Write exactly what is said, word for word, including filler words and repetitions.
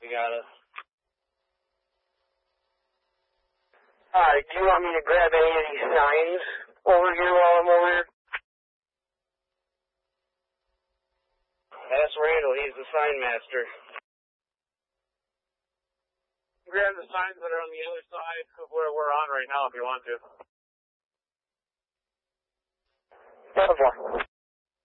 you got it. Alright, do you want me to grab any of these signs over here while I'm over here? Ask Randall, he's the sign master. Grab the signs that are on the other side of where we're on right now if you want to.